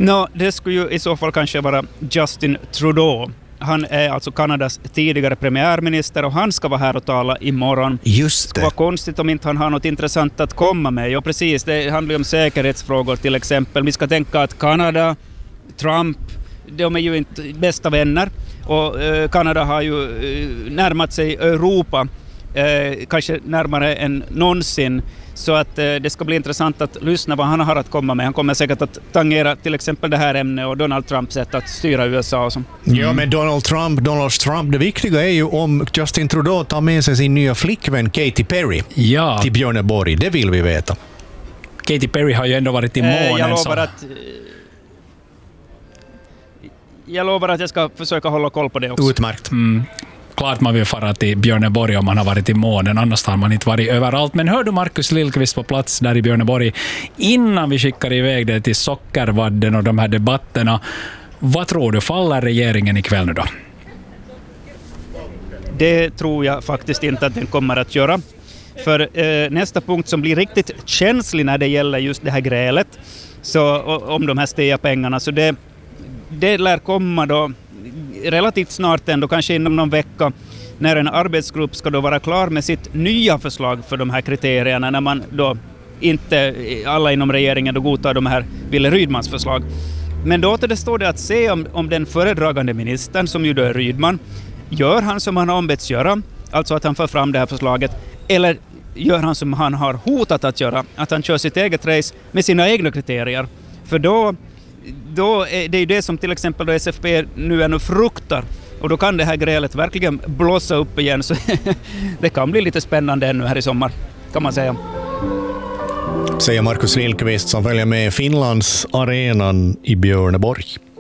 Det skulle ju i så fall kanske vara Justin Trudeau. Han är alltså Kanadas tidigare premiärminister och han ska vara här och tala imorgon. Just det. Det var konstigt om inte han har något intressant att komma med. Ja, precis. Det handlar ju om säkerhetsfrågor till exempel. Vi ska tänka att Kanada, Trump, de är ju inte bästa vänner. Och Kanada har ju närmat sig Europa, kanske närmare än någonsin. Så att det ska bli intressant att lyssna vad han har att komma med. Han kommer säkert att tangera till exempel det här ämnet och Donald Trumps sätt att styra USA. Och så. Ja, men Donald Trump, det viktiga är ju om Justin Trudeau tar med sig sin nya flickvän Katy Perry till Björneborg. Det vill vi veta. Katy Perry har ju ändå varit i månen. Jag lovar att jag ska försöka hålla koll på det också. Utmärkt. Klart man vill fara till Björneborg om man har varit i månen, annars har man inte varit överallt. Men hör du Markus Lillqvist på plats där i Björneborg, innan vi skickar iväg det till Sockervadden och de här debatterna, vad tror du, faller regeringen ikväll nu då? Det tror jag faktiskt inte att den kommer att göra. För nästa punkt som blir riktigt känslig när det gäller just det här grälet så, om de här STEA-pengarna, så det lär komma då relativt snart ändå, kanske inom någon vecka, när en arbetsgrupp ska då vara klar med sitt nya förslag för de här kriterierna, när man då inte alla inom regeringen då godtar de här Wille Rydmans förslag. Men då återstår det att se om den föredragande ministern, som ju då är Rydman, gör han som han har ombetts göra, alltså att han för fram det här förslaget, eller gör han som han har hotat att göra, att han kör sitt eget race med sina egna kriterier. För då är det ju det som till exempel då SFP nu ännu fruktar. Och då kan det här grälet verkligen blåsa upp igen. Så det kan bli lite spännande ännu här i sommar, kan man säga. Säger Markus Lillqvist som följer med Finlands arenan i Björneborg.